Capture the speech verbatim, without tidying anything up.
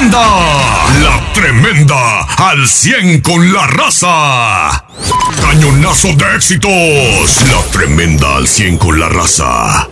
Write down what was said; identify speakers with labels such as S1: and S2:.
S1: tremenda. La tremenda al cien con la raza. Cañonazo de éxitos. La tremenda al cien con la raza.